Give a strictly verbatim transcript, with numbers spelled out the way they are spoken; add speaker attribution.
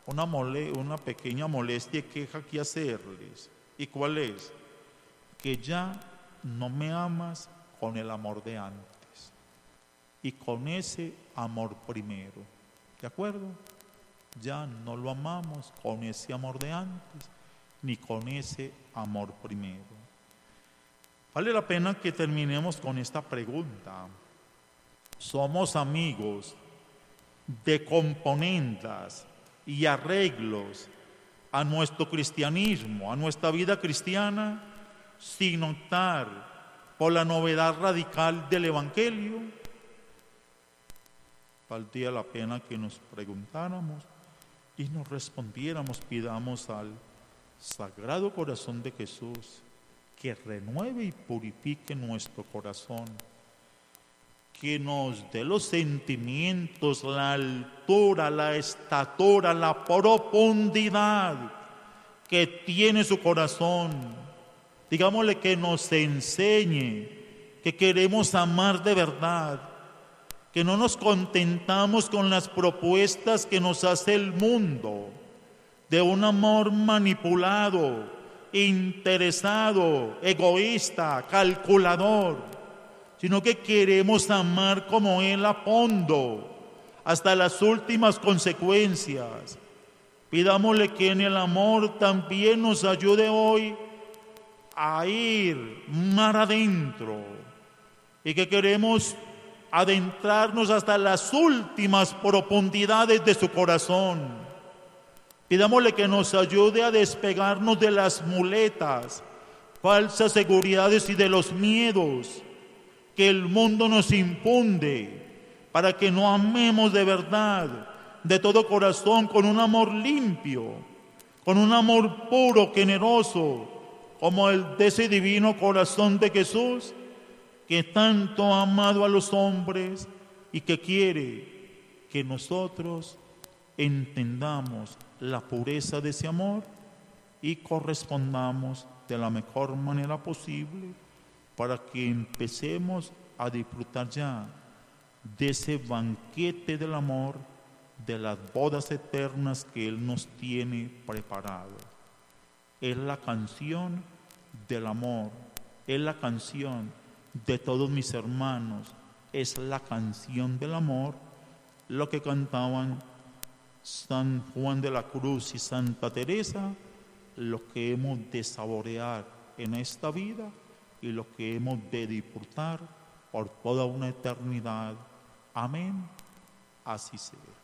Speaker 1: una, mole, una pequeña molestia y queja que hacerles. ¿Y cuál es? Que ya no me amas con el amor de antes y con ese amor primero. ¿De acuerdo? Ya no lo amamos con ese amor de antes ni con ese amor primero. Vale la pena que terminemos con esta pregunta. ¿Somos amigos de componendas y arreglos a nuestro cristianismo, a nuestra vida cristiana, sin optar por la novedad radical del Evangelio? Valdría la pena que nos preguntáramos y nos respondiéramos. Pidamos al Sagrado Corazón de Jesús que renueve y purifique nuestro corazón, que nos dé los sentimientos, la altura, la estatura, la profundidad que tiene su corazón. Digámosle que nos enseñe que queremos amar de verdad, que no nos contentamos con las propuestas que nos hace el mundo, de un amor manipulado, interesado, egoísta, calculador, sino que queremos amar como Él a fondo, hasta las últimas consecuencias. Pidámosle que en el amor también nos ayude hoy a ir mar adentro y que queremos adentrarnos hasta las últimas profundidades de su corazón. Pidámosle que nos ayude a despegarnos de las muletas, falsas seguridades y de los miedos que el mundo nos infunde, para que no amemos de verdad, de todo corazón, con un amor limpio, con un amor puro, generoso, como el de ese divino corazón de Jesús, que tanto ha amado a los hombres y que quiere que nosotros entendamos la pureza de ese amor y correspondamos de la mejor manera posible, para que empecemos a disfrutar ya de ese banquete del amor, de las bodas eternas que Él nos tiene preparado. Es la canción del amor, es la canción de todos mis hermanos, es la canción del amor, lo que cantaban San Juan de la Cruz y Santa Teresa, lo que hemos de saborear en esta vida y lo que hemos de disfrutar por toda una eternidad. Amén. Así sea.